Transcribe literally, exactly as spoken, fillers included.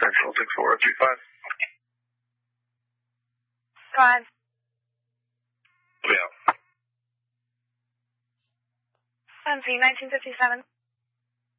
Central six four two five. Go ahead. Yeah. M Z nineteen fifty-seven.